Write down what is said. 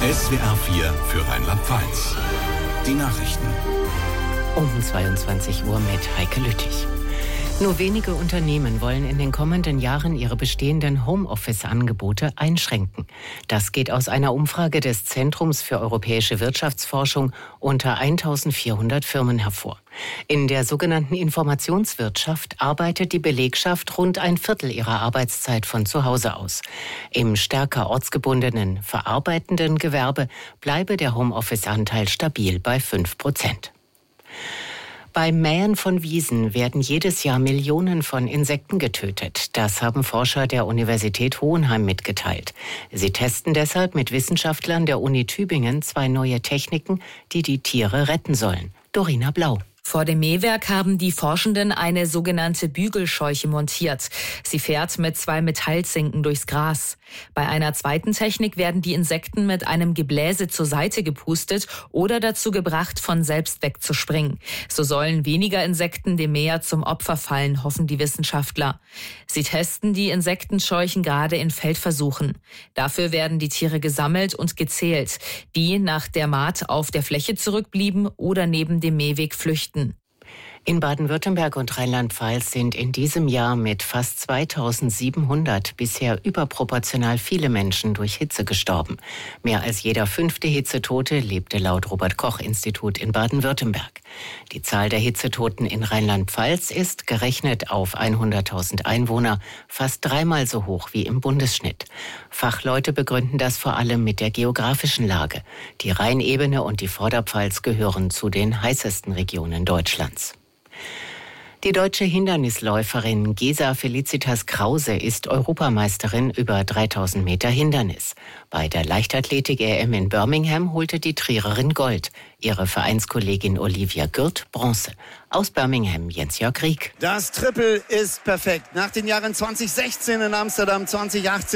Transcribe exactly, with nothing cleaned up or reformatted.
S W R vier für Rheinland-Pfalz. Die Nachrichten. Um zweiundzwanzig Uhr mit Heike Lüttich. Nur wenige Unternehmen wollen in den kommenden Jahren ihre bestehenden Homeoffice-Angebote einschränken. Das geht aus einer Umfrage des Zentrums für europäische Wirtschaftsforschung unter eintausendvierhundert Firmen hervor. In der sogenannten Informationswirtschaft arbeitet die Belegschaft rund ein Viertel ihrer Arbeitszeit von zu Hause aus. Im stärker ortsgebundenen, verarbeitenden Gewerbe bleibe der Homeoffice-Anteil stabil bei fünf Prozent. Beim Mähen von Wiesen werden jedes Jahr Millionen von Insekten getötet. Das haben Forscher der Universität Hohenheim mitgeteilt. Sie testen deshalb mit Wissenschaftlern der Uni Tübingen zwei neue Techniken, die die Tiere retten sollen. Dorina Blau. Vor dem Mähwerk haben die Forschenden eine sogenannte Bügelscheuche montiert. Sie fährt mit zwei Metallzinken durchs Gras. Bei einer zweiten Technik werden die Insekten mit einem Gebläse zur Seite gepustet oder dazu gebracht, von selbst wegzuspringen. So sollen weniger Insekten dem Mäher zum Opfer fallen, hoffen die Wissenschaftler. Sie testen die Insektenscheuchen gerade in Feldversuchen. Dafür werden die Tiere gesammelt und gezählt, die nach der Mahd auf der Fläche zurückblieben oder neben dem Mähweg flüchten. In Baden-Württemberg und Rheinland-Pfalz sind in diesem Jahr mit fast zweitausendsiebenhundert bisher überproportional viele Menschen durch Hitze gestorben. Mehr als jeder fünfte Hitzetote lebte laut Robert-Koch-Institut in Baden-Württemberg. Die Zahl der Hitzetoten in Rheinland-Pfalz ist, gerechnet auf hunderttausend Einwohner, fast dreimal so hoch wie im Bundesschnitt. Fachleute begründen das vor allem mit der geografischen Lage. Die Rheinebene und die Vorderpfalz gehören zu den heißesten Regionen Deutschlands. Die deutsche Hindernisläuferin Gesa Felicitas Krause ist Europameisterin über dreitausend Meter Hindernis. Bei der Leichtathletik-E M in Birmingham holte die Triererin Gold. Ihre Vereinskollegin Olivia Gürt Bronze. Aus Birmingham Jens-Jörg Rieck. Das Triple ist perfekt. Nach den Jahren zwanzig sechzehn in Amsterdam, zwanzig achtzehn